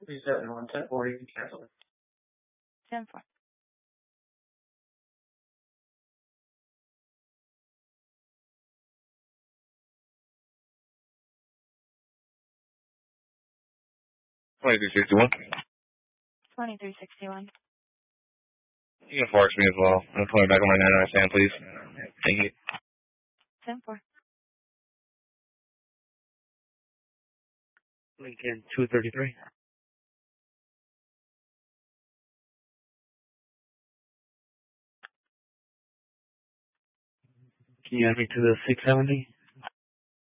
37 or you can cancel it. 10-4. $23.61. 23.61. You can forex me as well. I'm pulling back on my 99 stand, please. Thank you. 10-4. Lincoln 233. Can you add me to the 670?